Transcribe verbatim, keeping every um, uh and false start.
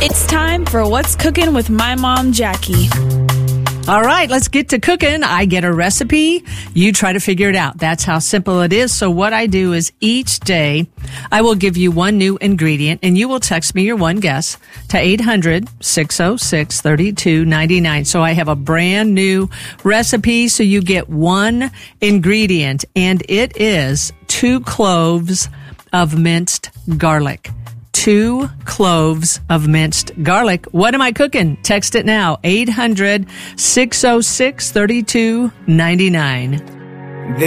It's time for What's Cooking with my mom, Jackie. All right, let's get to cooking. I get a recipe. You try to figure it out. That's how simple it is. So what I do is each day I will give you one new ingredient and you will text me your one guess to eight hundred, six oh six, three two nine nine. So I have a brand new recipe. So you get one ingredient and it is two cloves of minced garlic. Two cloves of minced garlic. What am I cooking? Text it now. eight hundred, six oh six, three two nine nine.